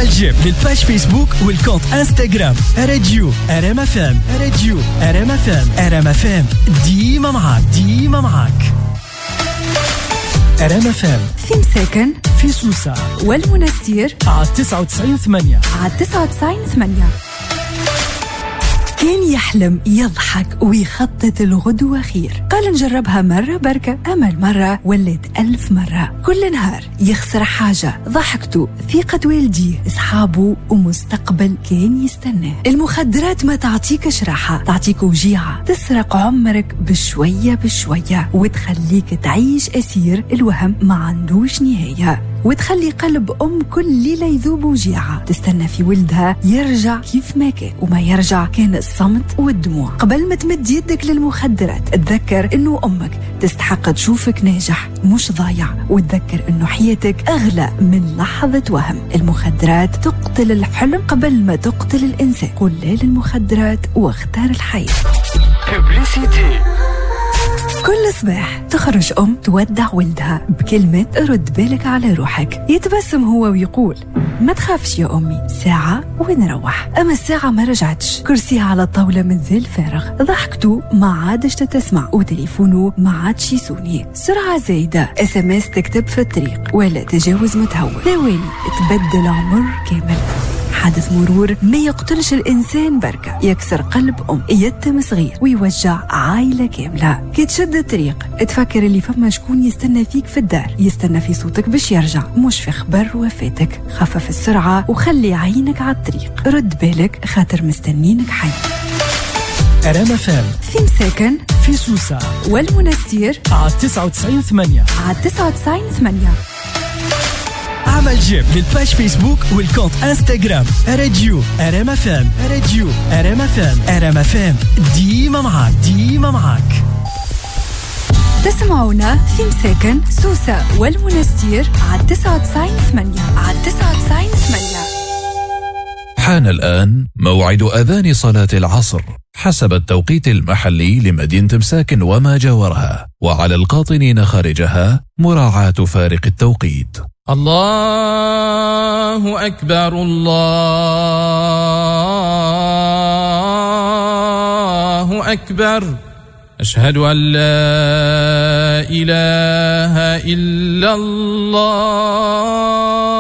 عمل جيم للباج فيسبوك والكونت انستغرام راديو ار ام اف ام. راديو ار ام اف ام. ار ام اف ام ديما معاك. ار ام اف ام في مساكن في سوسة والمنستير على 99.8. على 99.8. كان يحلم يضحك ويخطط الغدوة خير، قال نجربها مرة بركة، أمل مرة ولد 1000 مرة. كل نهار يخسر حاجة، ضحكته، ثقة والديه، أصحابه ومستقبل كان يستناه. المخدرات ما تعطيكش راحة، تعطيك وجيعة، تسرق عمرك بشوية وتخليك تعيش أسير الوهم ما عندوش نهاية، وتخلي قلب أم كل ليلة يذوب وجيعة، تستنى في ولدها يرجع كيف ما كان، وما يرجع كان الصمت والدموع. قبل ما تمد يدك للمخدرات تذكر إنه أمك تستحق تشوفك ناجح مش ضايع، وتذكر إنه حياتك أغلى من لحظة وهم. المخدرات تقتل الحلم قبل ما تقتل الإنسان. قل لا للمخدرات واختار الحياة. ببليسيتي. كل صباح تخرج أم تودع ولدها بكلمة رد بالك على روحك. يتبسم هو ويقول ما تخافش يا أمي، ساعة ونروح. أما الساعة ما رجعتش، كرسيها على الطاولة مازال فارغ، ضحكته ما عادش تسمع، وتليفونه ما عادش يسوني. سرعة زايدة، SMS تكتب في الطريق، ولا تجاوز متهور. ثواني تبدل عمر كامل. حادث مرور ما يقتلش الإنسان بركة، يكسر قلب أم، يتم صغير، ويوجع عائلة كاملة. كي تشد الطريق تفكر اللي فما شكون يستنى فيك في الدار، يستنى في صوتك باش يرجع، مش في خبر وفاتك. خفف السرعة وخلي عينك على الطريق، رد بالك خاطر مستنينك حي. ار ام اف ام في مساكن في سوسة والمنستير على 99.8. على 99.8. عمل جيم للباج فيسبوك والكونت انستغرام راديو ار ام اف ام. راديو ار ام اف ام. ار ام اف ام ديما معاك. تسمعونا في مساكن سوسة والمنستير على 99.8. على 99.8. حان الآن موعد أذان صلاة العصر حسب التوقيت المحلي لمدينة مساكن وما جاورها، وعلى القاطنين خارجها مراعاة فارق التوقيت. الله أكبر الله أكبر، أشهد أن لا إله إلا الله.